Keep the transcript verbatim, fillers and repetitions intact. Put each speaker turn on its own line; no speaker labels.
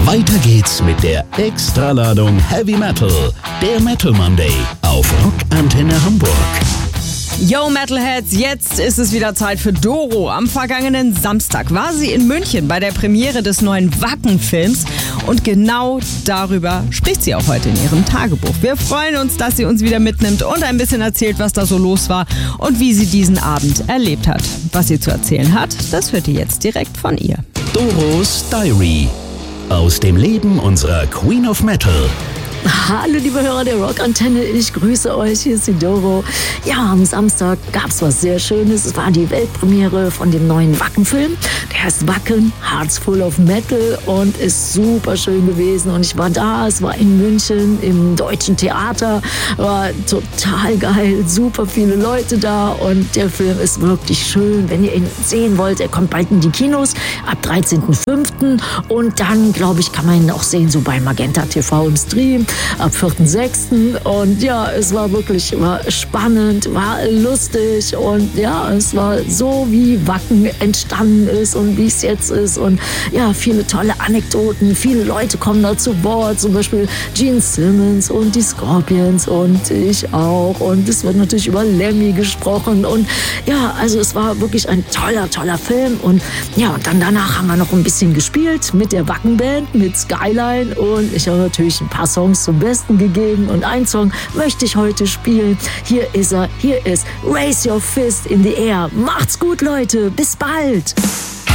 Weiter geht's mit der Extraladung Heavy Metal, der Metal Monday auf Rockantenne Hamburg.
Yo Metalheads, jetzt ist es wieder Zeit für Doro. Am vergangenen Samstag war sie in München bei der Premiere des neuen Wacken-Films und genau darüber spricht sie auch heute in ihrem Tagebuch. Wir freuen uns, dass sie uns wieder mitnimmt und ein bisschen erzählt, was da so los war und wie sie diesen Abend erlebt hat. Was sie zu erzählen hat, das hört ihr jetzt direkt von ihr.
Doros Diary aus dem Leben unserer Queen of Metal.
Hallo liebe Hörer der Rockantenne, ich grüße euch, hier ist die Doro. Ja, am Samstag gab es was sehr Schönes. Es war die Weltpremiere von dem neuen Wacken-Film. Der heißt Wacken, Hearts Full of Metal und ist super schön gewesen. Und ich war da, es war in München im Deutschen Theater, war total geil, super viele Leute da und der Film ist wirklich schön. Wenn ihr ihn sehen wollt, er kommt bald in die Kinos ab dreizehnten fünften und dann, glaube ich, kann man ihn auch sehen, so bei Magenta T V im Stream ab vierten sechsten Und ja, es war wirklich war spannend, war lustig und ja, es war so, wie Wacken entstanden ist und wie es jetzt ist und ja, viele tolle Anekdoten, viele Leute kommen da zu Wort, zum Beispiel Gene Simmons und die Scorpions und ich auch und es wird natürlich über Lemmy gesprochen und ja, also es war wirklich ein toller, toller Film und ja, und dann danach haben wir noch ein bisschen gespielt mit der Wacken-Band, mit Skyline und ich habe natürlich ein paar Songs zum Besten gegeben und einen Song möchte ich heute spielen. Hier ist er, hier ist Raise Your Fist in the Air. Macht's gut, Leute, bis bald!